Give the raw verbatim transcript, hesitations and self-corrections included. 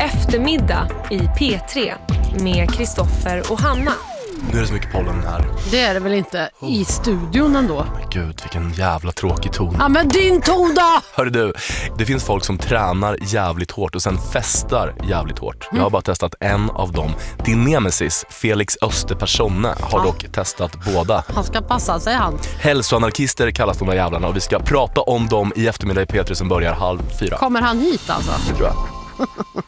Eftermiddag i P tre med Kristoffer och Hanna. Nu är det så mycket pollen här. Det är det väl inte i studion ändå. Men gud, vilken jävla tråkig ton. Ja, men din ton då! Hör du, det finns folk som tränar jävligt hårt och sen festar jävligt hårt. Jag har bara testat en av dem. Din nemesis, Felix Österpersonne, har Ja. dock testat båda. Han ska passa sig, han. Hälsoanarkister kallas de där jävlarna och vi ska prata om dem i eftermiddag i P tre som börjar halv fyra. Kommer han hit alltså? Det tror jag.